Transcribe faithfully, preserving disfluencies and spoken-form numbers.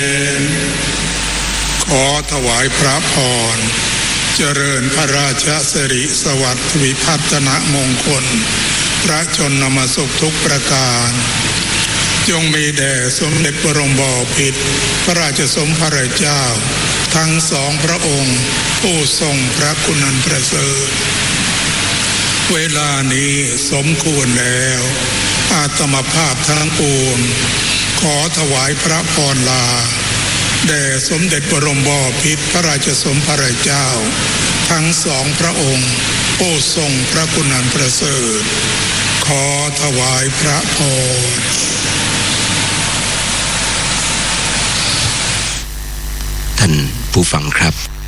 ขอถวายพระพรเจริญพระราชสิริสวัสดิ์วิพัฒนมงคลพระชนมสุขทุกประการจงมีแด่สมเด็จบรมบพิตรพระราชสมภารเจ้าทั้งสองพระองค์ผู้ทรงพระคุณอันประเสริฐเวลานี้สมควรแล้วอาตมภาพทั้งปวงขอถวายพระพรลาแด่สมเด็จบรมบพิตรพระราชสมภารเจ้าทั้งสองพระองค์ผู้ทรงพระคุณอันประเสริฐขอถวายพระพรท่านผู้ฟังครับ